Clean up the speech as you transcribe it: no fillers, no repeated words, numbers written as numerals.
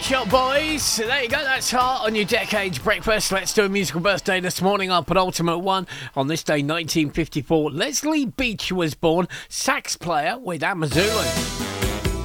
Pet Shop Boys. There you go, that's Heart on your Decades Breakfast. Let's do a musical birthday this morning, our penultimate one. On this day, 1954, Leslie Beach was born, sax player with Amazulu.